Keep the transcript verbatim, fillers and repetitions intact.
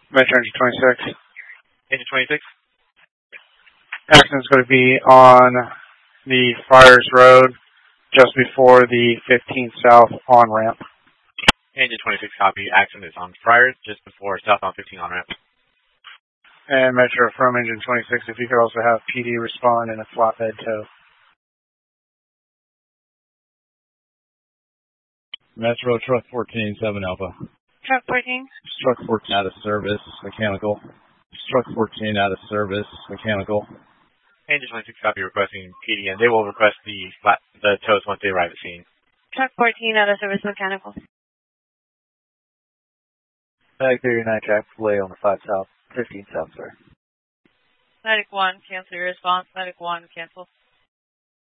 Metro Engine twenty-six. Engine twenty-six. Accident's going to be on the Friars Road, just before the fifteenth South on-ramp. Engine twenty-six copy. Accident is on Friars, just before southbound fifteen on-ramp. And Metro from Engine twenty-six, if you could also have P D respond in a flatbed tow. Metro Truck fourteen, seven Alpha. Truck fourteen. Truck fourteen out of service, mechanical. Truck fourteen out of service, mechanical. Engine twenty-six copy requesting P D, and they will request the flat, the tows once they arrive at scene. Truck fourteen out of service, mechanical. Medic thirty nine track delay on the five South, fifteen South, sorry. Medic one, cancel your response. Medic one, cancel.